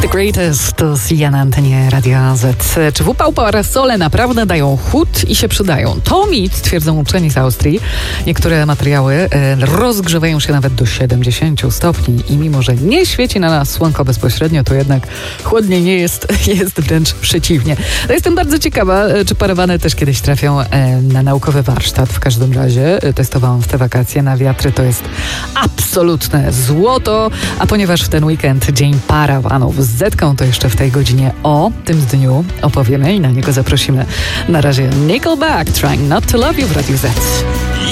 Greatest to ja na antenie Radia Z. Czy upał parasole naprawdę dają chód i się przydają? To mit, twierdzą uczeni z Austrii. Niektóre materiały rozgrzewają się nawet do 70 stopni i mimo, że nie świeci na nas słonko bezpośrednio, to jednak chłodniej nie jest, jest wręcz przeciwnie. To jestem bardzo ciekawa, czy parawane też kiedyś trafią na naukowy warsztat. W każdym razie testowałam w te wakacje na wiatry. To jest absolutne złoto, a ponieważ w ten weekend dzień parawanów z Zetką, to jeszcze w tej godzinie o tym dniu opowiemy i na niego zaprosimy. Na razie Nickelback, Trying Not to Love You w Radiu Z.